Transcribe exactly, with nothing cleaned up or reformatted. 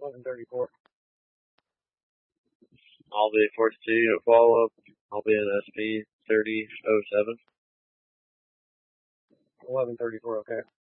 eleven thirty-four. I'll be forty-two unit follow-up. I'll be in S P thirty oh seven. eleven thirty-four, okay.